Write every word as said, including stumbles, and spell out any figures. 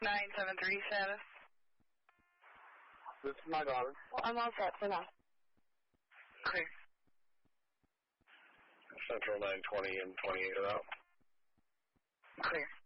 nine seven three status. This is my daughter. Well, I'm all set for now. Clear. Central nine twenty and twenty-eight are out. Clear.